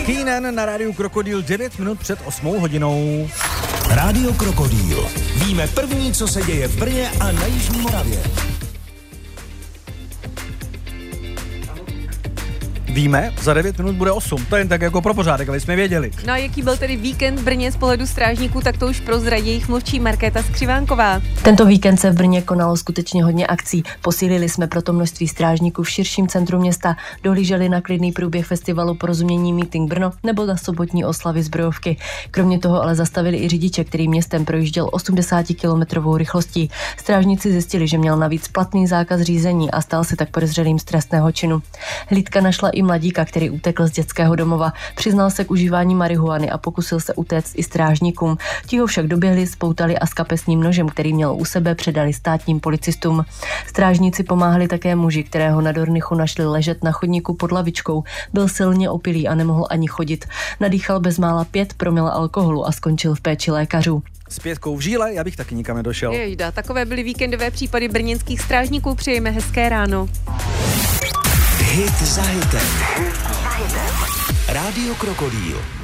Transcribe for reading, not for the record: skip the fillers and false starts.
Keenan na rádiu Krokodýl 9 minut před 8 hodinou. Rádio Krokodýl. Víme první, co se děje v Brně a na Jižní Moravě. Víme, za 9 minut bude 8. To jen tak jako pro pořádek, aby jsme věděli. No a jaký byl tedy víkend v Brně z pohledu strážníků, tak to už prozradí jejich mluvčí Markéta Skřivánková. Tento víkend se v Brně konalo skutečně hodně akcí. Posílili jsme proto množství strážníků v širším centru města, dohlíželi na klidný průběh festivalu Porozumění Meeting Brno nebo na sobotní oslavy zbrojovky. Kromě toho ale zastavili i řidiče, který městem projížděl 80-kilometrovou rychlostí. Strážníci zjistili, že měl navíc platný zákaz řízení a stal se tak podezřelým z trestného činu. Hlídka našla i mladíka, který utekl z dětského domova. Přiznal se k užívání marihuany a pokusil se utéct i strážníkům. Ti ho však doběhli, spoutali a s kapesním nožem, který měl u sebe, předali státním policistům. Strážníci pomáhali také muži, kterého na Dornichu našli ležet na chodníku pod lavičkou. Byl silně opilý a nemohl ani chodit. Nadýchal bezmála 5 promile alkoholu a skončil v péči lékařů. S 5 v žíle, já bych taky nikam nedošel. Jejda, takové byly víkendové případy brněnských strážníků. Přejeme hezké ráno. Hit za hitem. Rádio Krokodýl.